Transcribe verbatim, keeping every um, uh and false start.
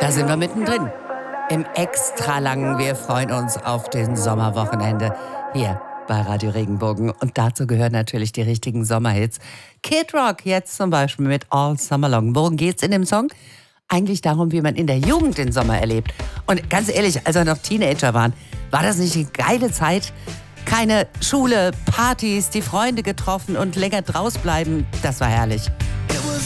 Da sind wir mittendrin. Im Extralangen. Wir freuen uns auf den Sommerwochenende hier bei Radio Regenbogen. Und dazu gehören natürlich die richtigen Sommerhits. Kid Rock jetzt zum Beispiel mit All Summer Long. Worum geht's in dem Song? Eigentlich darum, wie man in der Jugend den Sommer erlebt. Und ganz ehrlich, als wir noch Teenager waren, war das nicht eine geile Zeit? Keine Schule, Partys, die Freunde getroffen und länger draus bleiben. Das war herrlich.